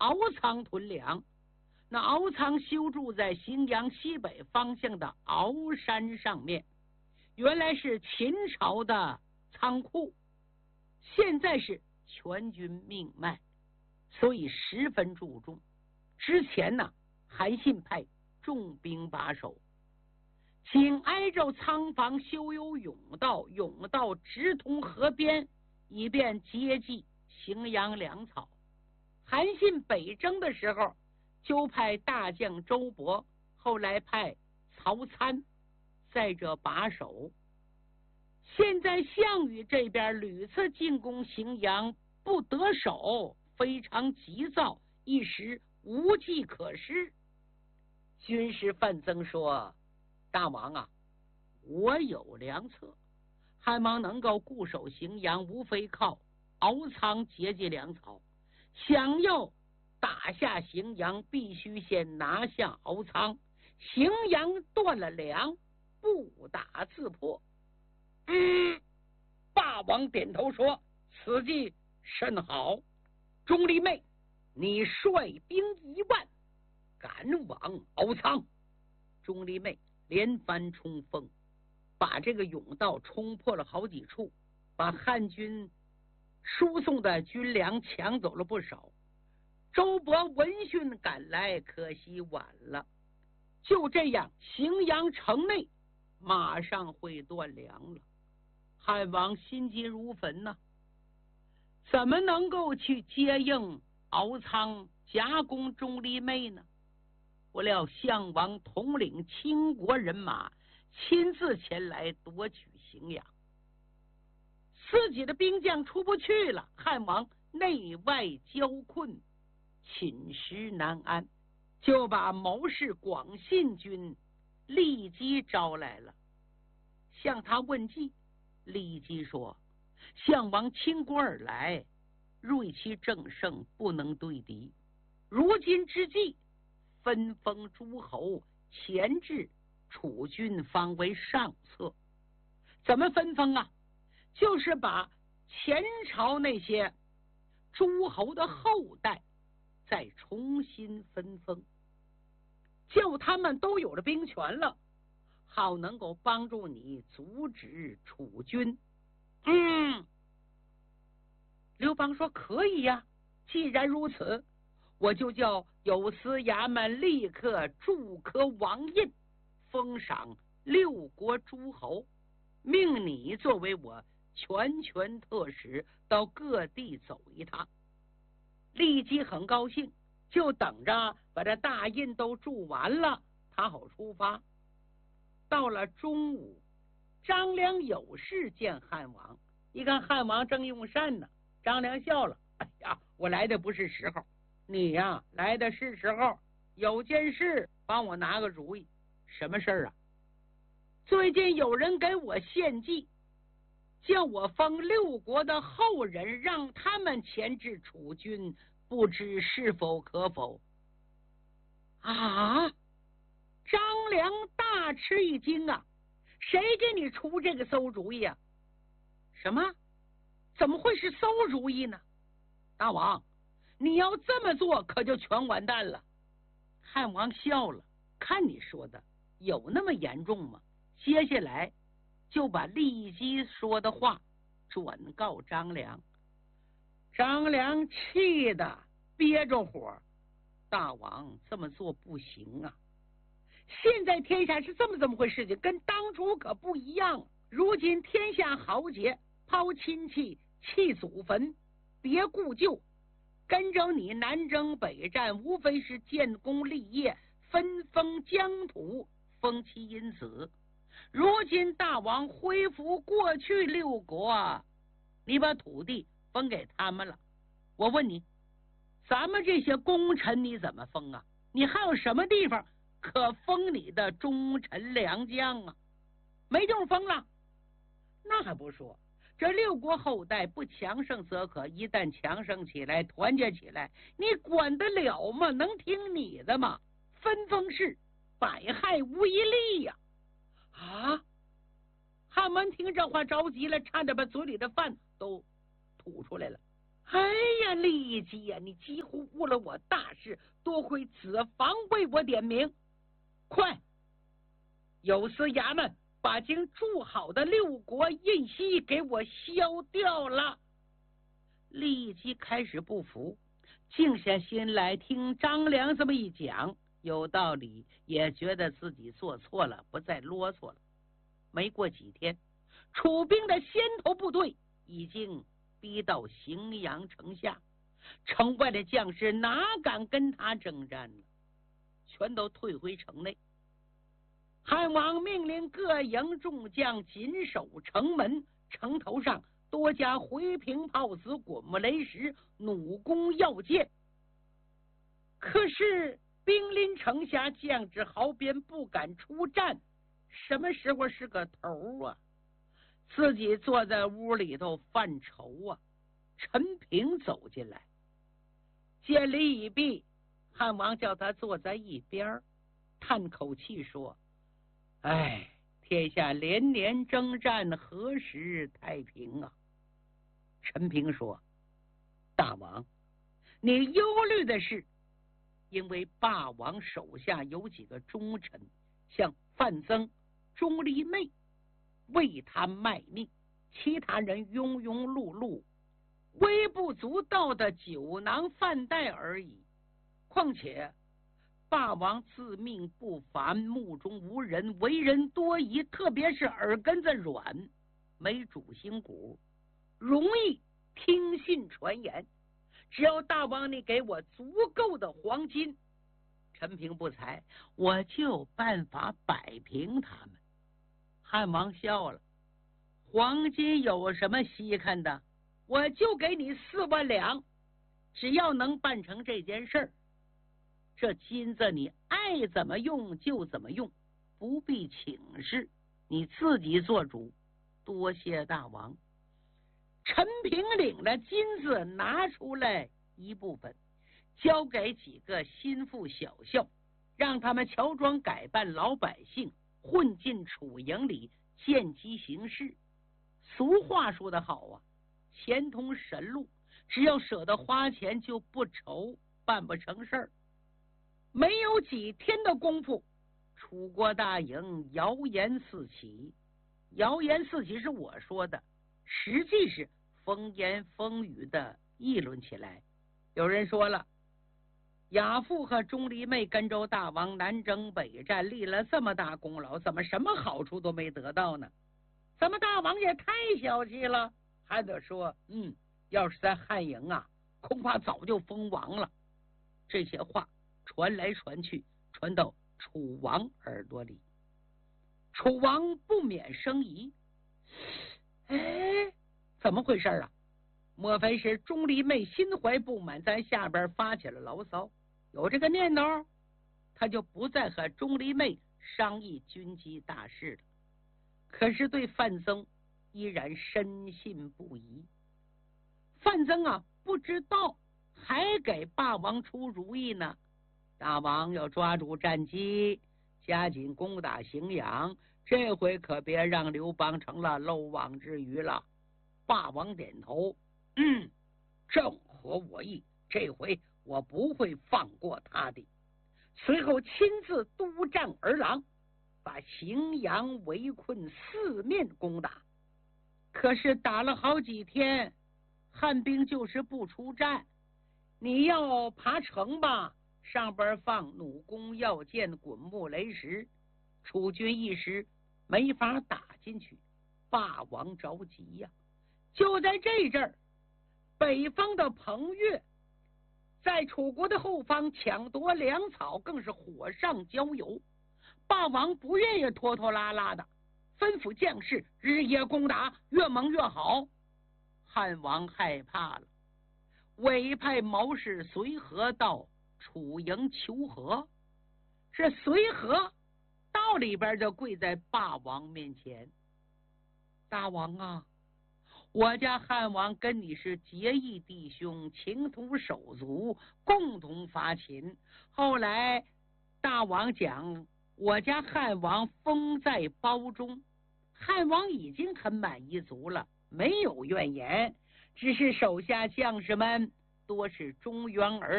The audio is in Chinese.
敖仓屯粮。那敖仓修筑在荥阳西北方向的敖山上面，原来是秦朝的仓库，现在是全军命脉，所以十分注重。之前呢，韩信派重兵把守，紧挨着仓房修有甬道，甬道直通河边，以便接济荥阳粮草。韩信北征的时候，就派大将周勃，后来派曹参在这把守。现在项羽这边屡次进攻荥阳不得手，非常急躁，一时无计可施。军师范增说：大王啊，我有良策，汉王能够固守荥阳，无非靠敖仓节济粮草。想要打下荥阳，必须先拿下敖仓，荥阳断了粮，不打自破。霸王点头说：此计甚好。钟离昧，你率兵1万赶往敖仓。钟离昧连番冲锋，把这个甬道冲破了好几处，把汉军输送的军粮抢走了不少。周勃闻讯赶来，可惜晚了。就这样，荥阳城内马上会断粮了。汉王心急如焚呐，怎么能够去接应敖仓，夹攻钟离昧呢？不料项王统领倾国人马，亲自前来夺取荥阳，自己的兵将出不去了，汉王内外交困，寝食难安，就把谋士广信君骊姬招来了，向他问计。骊姬说：项王倾国而来，锐气正盛，不能对敌。如今之计，分封诸侯，前置楚军，方为上策。怎么分封啊？就是把前朝那些诸侯的后代再重新分封，叫他们都有了兵权了，好能够帮助你阻止楚军。刘邦说可以呀，既然如此，我就叫有司衙门立刻铸刻王印，封赏6国诸侯，命你作为我全权特使，到各地走一趟。骊姬很高兴，就等着把这大印都铸完了，他好出发。到了中午，张良有事见汉王，一看汉王正用膳呢，张良笑了：哎呀，我来的不是时候，你呀来的是时候，有件事帮我拿个主意。什么事啊？最近有人给我献计，叫我封6国的后人，让他们钳制楚军，不知是否可否？啊！张良大吃一惊啊！谁给你出这个馊主意啊？什么？怎么会是馊主意呢？大王，你要这么做，可就全完蛋了。汉王笑了，看你说的有那么严重吗？接下来就把骊姬说的话转告张良。张良气得憋着火：大王这么做不行啊！现在天下是这么回事情，跟当初可不一样。如今天下豪杰，抛亲戚，弃祖坟，别故旧，跟着你南征北战，无非是建功立业，分封疆土，封其因子。如今大王恢复过去6国，你把土地分给他们了，我问你，咱们这些功臣你怎么封啊？你还有什么地方可封你的忠臣良将啊？没地方封了。那还不说，这6国后代不强盛则可，一旦强盛起来，团结起来，你管得了吗？能听你的吗？分封是百害无一利呀！啊！汉文听这话着急了，差点把嘴里的饭都吐出来了。 哎呀，李姬呀，你几乎误了我大事，多亏子房为我点名。快，有司衙门把经铸好的6国印玺给我销掉了。李姬开始不服，静下心来听张良这么一讲，有道理，也觉得自己做错了，不再啰嗦了。没过几天，楚兵的先头部队已经逼到荥阳城下，城外的将士哪敢跟他征战了，全都退回城内。汉王命令各营众将紧守城门，城头上多加回屏炮子、滚木雷石、弩弓药箭。可是兵临城下，将至壕边，不敢出战，什么时候是个头啊？自己坐在屋里头犯愁啊。陈平走进来，见礼已毕，汉王叫他坐在一边，叹口气说：哎，天下连年征战，何时太平啊？陈平说：大王，你忧虑的是因为霸王手下有几个忠臣，像范增、钟离昧，为他卖命，其他人庸庸碌碌，微不足道的酒囊饭袋而已。况且霸王自命不凡，目中无人，为人多疑，特别是耳根子软，没主心骨，容易听信传言。只要大王你给我足够的黄金，陈平不才，我就有办法摆平他们。汉王笑了：黄金有什么稀罕的？我就给你4万两，只要能办成这件事儿。这金子你爱怎么用就怎么用，不必请示，你自己做主。多谢大王。陈平领了金子，拿出来一部分，交给几个心腹小校，让他们乔装改扮老百姓，混进楚营里见机行事。俗话说得好啊，钱通神路，只要舍得花钱就不愁办不成事儿。没有几天的功夫，楚国大营谣言四起。谣言四起是我说的，实际是风言风语的议论起来。有人说了，亚父和钟离昧跟着大王南征北战，立了这么大功劳，怎么什么好处都没得到呢？咱们大王也太小气了。还得说，要是在汉营啊，恐怕早就封王了。这些话传来传去，传到楚王耳朵里。楚王不免生疑，哎，怎么回事啊？莫非是钟离昧心怀不满，在下边发起了牢骚？有这个念头，他就不再和钟离昧商议军机大事了。可是对范增依然深信不疑。范增啊，不知道还给霸王出主意呢。大王要抓住战机，加紧攻打荥阳，这回可别让刘邦成了漏网之鱼了。霸王点头，正合我意，这回我不会放过他的。随后亲自督战而郎，把荥阳围困，四面攻打。可是打了好几天，汉兵就是不出战。你要爬城吧，上边放弩弓药箭、滚木雷石，楚军一时没法打进去。霸王着急呀。就在这阵儿，北方的彭越在楚国的后方抢夺粮草，更是火上浇油。霸王不愿意拖拖拉拉的，吩咐将士日夜攻打，越猛越好。汉王害怕了，委派谋士随和到楚营求和。这随和到里边就跪在霸王面前：大王啊，我家汉王跟你是结义弟兄，情同手足，共同伐秦。后来大王讲我家汉王封在包中，汉王已经很满意足了，没有怨言。 只是手下将士们多是中原儿